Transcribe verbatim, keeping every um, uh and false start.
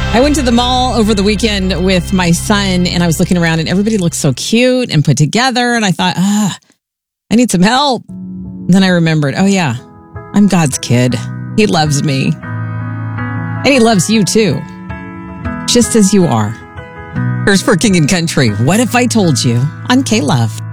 I went to the mall over the weekend with my son, and I was looking around, and everybody looked so cute and put together. And I thought, ah, I need some help. Then I remembered, oh, yeah, I'm God's kid. He loves me. And he loves you, too, just as you are. Here's for King and Country. What if I told you on K-Love?